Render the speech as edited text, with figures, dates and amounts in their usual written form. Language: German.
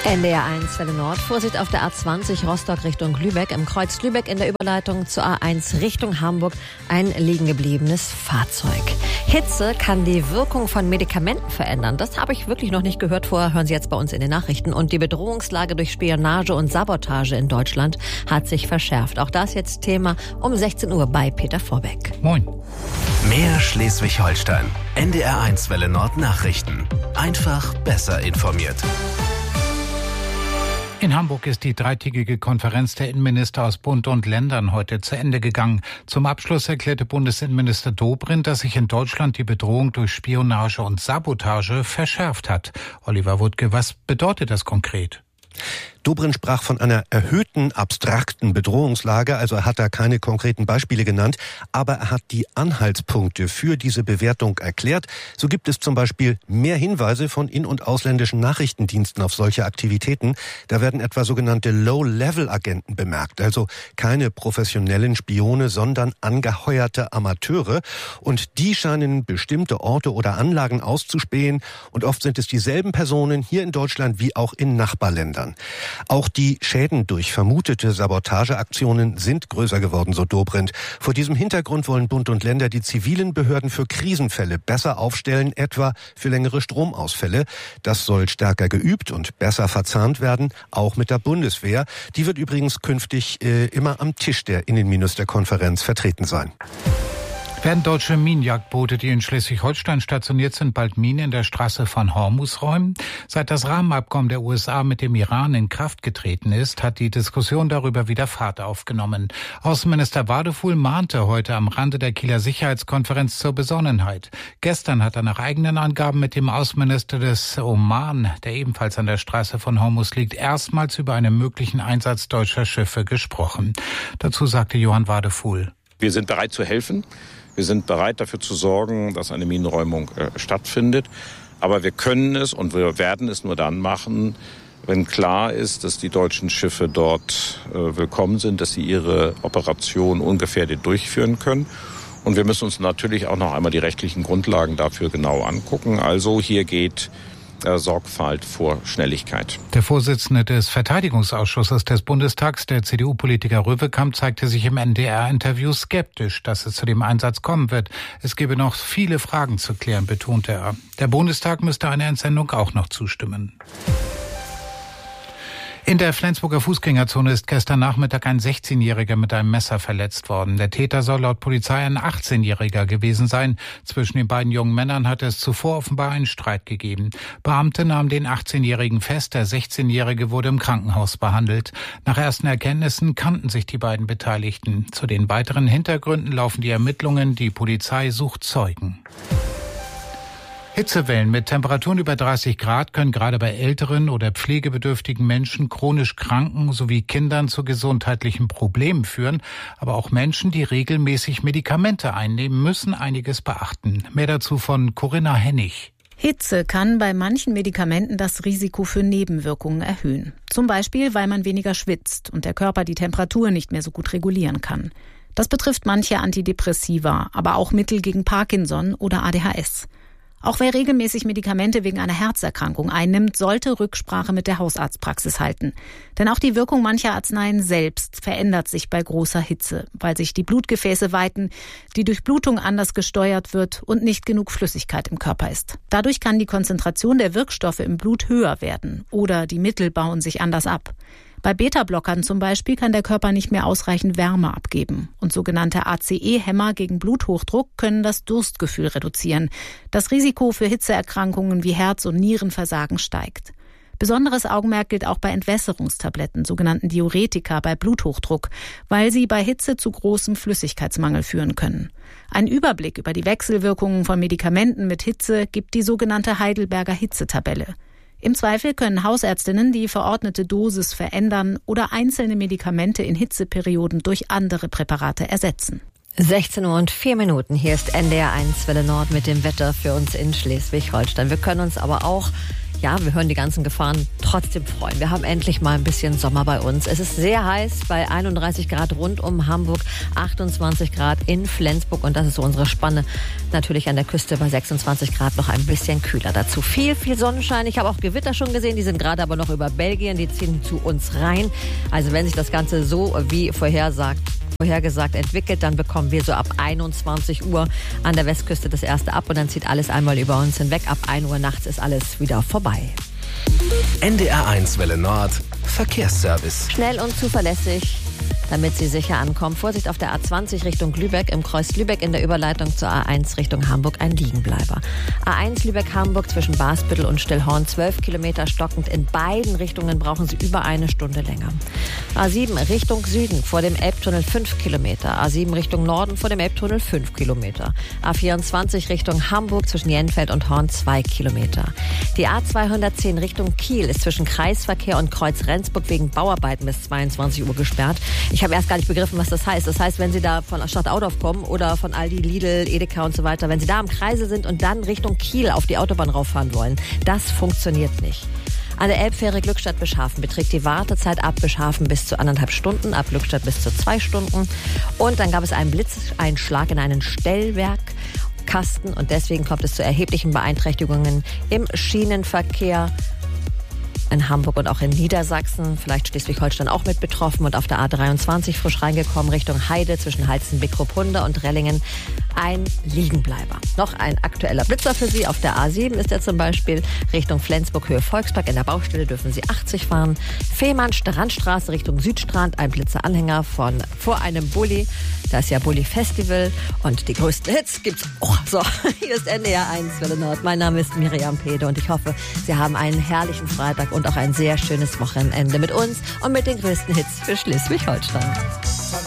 NDR1 Welle Nord. Vorsicht auf der A20 Rostock Richtung Lübeck. Im Kreuz Lübeck in der Überleitung zur A1 Richtung Hamburg ein liegen gebliebenes Fahrzeug. Hitze kann die Wirkung von Medikamenten verändern. Das habe ich wirklich noch nicht gehört vorher. Hören Sie jetzt bei uns in den Nachrichten. Und die Bedrohungslage durch Spionage und Sabotage in Deutschland hat sich verschärft. Auch das jetzt Thema um 16 Uhr bei Peter Vorbeck. Moin. Mehr Schleswig-Holstein. NDR1 Welle Nord Nachrichten. Einfach besser informiert. In Hamburg ist die dreitägige Konferenz der Innenminister aus Bund und Ländern heute zu Ende gegangen. Zum Abschluss erklärte Bundesinnenminister Dobrindt, dass sich in Deutschland die Bedrohung durch Spionage und Sabotage verschärft hat. Oliver Wuttke, was bedeutet das konkret? Dobrindt sprach von einer erhöhten, abstrakten Bedrohungslage, also er hat da keine konkreten Beispiele genannt, aber er hat die Anhaltspunkte für diese Bewertung erklärt. So gibt es zum Beispiel mehr Hinweise von in- und ausländischen Nachrichtendiensten auf solche Aktivitäten. Da werden etwa sogenannte Low-Level-Agenten bemerkt, also keine professionellen Spione, sondern angeheuerte Amateure. Und die scheinen bestimmte Orte oder Anlagen auszuspähen. Und oft sind es dieselben Personen hier in Deutschland wie auch in Nachbarländern. Auch die Schäden durch vermutete Sabotageaktionen sind größer geworden, so Dobrindt. Vor diesem Hintergrund wollen Bund und Länder die zivilen Behörden für Krisenfälle besser aufstellen, etwa für längere Stromausfälle. Das soll stärker geübt und besser verzahnt werden, auch mit der Bundeswehr. Die wird übrigens künftig immer am Tisch der Innenministerkonferenz vertreten sein. Werden deutsche Minenjagdboote, die in Schleswig-Holstein stationiert sind, bald Minen in der Straße von Hormuz räumen? Seit das Rahmenabkommen der USA mit dem Iran in Kraft getreten ist, hat die Diskussion darüber wieder Fahrt aufgenommen. Außenminister Wadefuhl mahnte heute am Rande der Kieler Sicherheitskonferenz zur Besonnenheit. Gestern hat er nach eigenen Angaben mit dem Außenminister des Oman, der ebenfalls an der Straße von Hormuz liegt, erstmals über einen möglichen Einsatz deutscher Schiffe gesprochen. Dazu sagte Johann Wadefuhl: Wir sind bereit zu helfen. Wir sind bereit dafür zu sorgen, dass eine Minenräumung stattfindet. Aber wir können es und wir werden es nur dann machen, wenn klar ist, dass die deutschen Schiffe dort willkommen sind, dass sie ihre Operation ungefährdet durchführen können. Und wir müssen uns natürlich auch noch einmal die rechtlichen Grundlagen dafür genau angucken. Also hier geht Sorgfalt vor Schnelligkeit. Der Vorsitzende des Verteidigungsausschusses des Bundestags, der CDU-Politiker Röwekamp, zeigte sich im NDR-Interview skeptisch, dass es zu dem Einsatz kommen wird. Es gebe noch viele Fragen zu klären, betonte er. Der Bundestag müsste einer Entsendung auch noch zustimmen. In der Flensburger Fußgängerzone ist gestern Nachmittag ein 16-Jähriger mit einem Messer verletzt worden. Der Täter soll laut Polizei ein 18-Jähriger gewesen sein. Zwischen den beiden jungen Männern hatte es zuvor offenbar einen Streit gegeben. Beamte nahmen den 18-Jährigen fest. Der 16-Jährige wurde im Krankenhaus behandelt. Nach ersten Erkenntnissen kannten sich die beiden Beteiligten. Zu den weiteren Hintergründen laufen die Ermittlungen. Die Polizei sucht Zeugen. Hitzewellen mit Temperaturen über 30 Grad können gerade bei älteren oder pflegebedürftigen Menschen, chronisch Kranken sowie Kindern zu gesundheitlichen Problemen führen. Aber auch Menschen, die regelmäßig Medikamente einnehmen, müssen einiges beachten. Mehr dazu von Corinna Hennig. Hitze kann bei manchen Medikamenten das Risiko für Nebenwirkungen erhöhen. Zum Beispiel, weil man weniger schwitzt und der Körper die Temperatur nicht mehr so gut regulieren kann. Das betrifft manche Antidepressiva, aber auch Mittel gegen Parkinson oder ADHS. Auch wer regelmäßig Medikamente wegen einer Herzerkrankung einnimmt, sollte Rücksprache mit der Hausarztpraxis halten. Denn auch die Wirkung mancher Arzneien selbst verändert sich bei großer Hitze, weil sich die Blutgefäße weiten, die Durchblutung anders gesteuert wird und nicht genug Flüssigkeit im Körper ist. Dadurch kann die Konzentration der Wirkstoffe im Blut höher werden oder die Mittel bauen sich anders ab. Bei Beta-Blockern zum Beispiel kann der Körper nicht mehr ausreichend Wärme abgeben. Und sogenannte ACE-Hämmer gegen Bluthochdruck können das Durstgefühl reduzieren. Das Risiko für Hitzeerkrankungen wie Herz- und Nierenversagen steigt. Besonderes Augenmerk gilt auch bei Entwässerungstabletten, sogenannten Diuretika bei Bluthochdruck, weil sie bei Hitze zu großem Flüssigkeitsmangel führen können. Ein Überblick über die Wechselwirkungen von Medikamenten mit Hitze gibt die sogenannte Heidelberger Hitzetabelle. Im Zweifel können Hausärztinnen die verordnete Dosis verändern oder einzelne Medikamente in Hitzeperioden durch andere Präparate ersetzen. 16:04 Uhr. Hier ist NDR1 Welle Nord mit dem Wetter für uns in Schleswig-Holstein. Wir können uns aber auch ja, wir hören die ganzen Gefahren, trotzdem freuen. Wir haben endlich mal ein bisschen Sommer bei uns. Es ist sehr heiß, bei 31 Grad rund um Hamburg, 28 Grad in Flensburg und das ist so unsere Spanne. Natürlich an der Küste bei 26 Grad noch ein bisschen kühler. Dazu viel Sonnenschein. Ich habe auch Gewitter schon gesehen, die sind gerade aber noch über Belgien, die ziehen zu uns rein. Also wenn sich das Ganze so wie vorhergesagt entwickelt, dann bekommen wir so ab 21 Uhr an der Westküste das erste ab und dann zieht alles einmal über uns hinweg. Ab 1 Uhr nachts ist alles wieder vorbei. NDR1 Welle Nord, Verkehrsservice. Schnell und zuverlässig, damit Sie sicher ankommen. Vorsicht auf der A20 Richtung Lübeck, im Kreuz Lübeck in der Überleitung zur A1 Richtung Hamburg ein Liegenbleiber. A1 Lübeck-Hamburg zwischen Basbüttel und Stillhorn 12 Kilometer stockend. In beiden Richtungen brauchen Sie über eine Stunde länger. A7 Richtung Süden vor dem Elbtunnel 5 Kilometer. A7 Richtung Norden vor dem Elbtunnel 5 Kilometer. A24 Richtung Hamburg zwischen Jenfeld und Horn 2 Kilometer. Die A210 Richtung Kiel ist zwischen Kreisverkehr und Kreuz Rendsburg wegen Bauarbeiten bis 22 Uhr gesperrt. Ich habe erst gar nicht begriffen, was das heißt. Das heißt, wenn Sie da von Stadt Audorf kommen oder von Aldi, Lidl, Edeka und so weiter, wenn Sie da am Kreise sind und dann Richtung Kiel auf die Autobahn rauffahren wollen, das funktioniert nicht. An der Elbfähre Glückstadt-Bischhafen beträgt die Wartezeit ab Bischhafen bis zu 1,5 Stunden, ab Glückstadt bis zu 2 Stunden. Und dann gab es einen Blitzeinschlag in einen Stellwerkkasten und deswegen kommt es zu erheblichen Beeinträchtigungen im Schienenverkehr in Hamburg und auch in Niedersachsen, vielleicht Schleswig-Holstein auch mit betroffen und auf der A23 frisch reingekommen Richtung Heide zwischen Halstenbeck-Ruppunda und Rellingen ein Liegenbleiber. Noch ein aktueller Blitzer für Sie. Auf der A7 ist er zum Beispiel Richtung Flensburg, Höhe Volkspark. In der Baustelle dürfen Sie 80 fahren. Fehmarn, Strandstraße Richtung Südstrand, ein Blitzeranhänger vor einem Bulli. Da ist ja Bulli Festival und die größten Hits gibt's. So, hier ist NDR1 Welle Nord. Mein Name ist Miriam Pede und ich hoffe, Sie haben einen herrlichen Freitag und auch ein sehr schönes Wochenende mit uns und mit den größten Hits für Schleswig-Holstein.